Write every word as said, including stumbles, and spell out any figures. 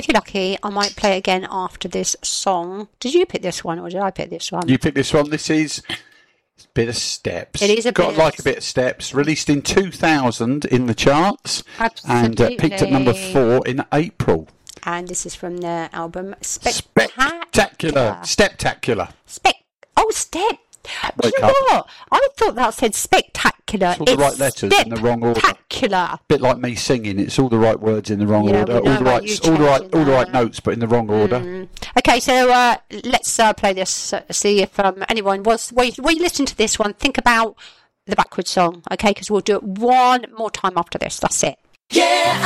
you're lucky, I might play again after this song. Did you pick this one or did I pick this one? You picked this one. This is a bit of Steps. It is a Got bit like of... a bit of Steps. Released in two thousand in the charts. Absolutely. And uh, peaked at number four in April. And this is from the album Spectacular. Spectacular. Steptacular. Spec. Oh, Step. Do you know what? I thought that said spectacular. It's all the it's right letters in the wrong order. Spectacular. Bit like me singing. It's all the right words in the wrong Yeah, order. we know All the about right, you all the right, changing all the right that. notes, but in the wrong order. Mm. Okay, so uh, let's uh, play this. Uh, see if um, anyone was. When you, when you listen to this one, think about the backwards song. Okay, because we'll do it one more time after this. That's it. Yeah.